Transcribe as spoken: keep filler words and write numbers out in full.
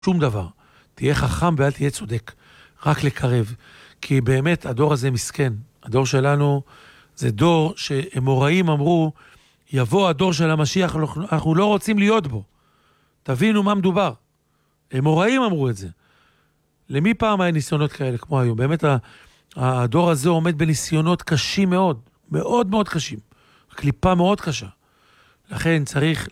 שום דבר. תהיה חכם ואל תהיה צודק. רק לקרב. כי באמת הדור הזה מסכן. הדור שלנו זה דור שאמוראים אמרו, יבוא הדור של המשיח, אנחנו לא רוצים להיות בו. תבינו מה מדובר. אמוראים אמרו את זה. למי פעם היה ניסיונות כאלה כמו היום? באמת הדור הזה עומד בניסיונות קשים מאוד. מאוד מאוד קשים. קליפה מאוד קשה. לכן צריך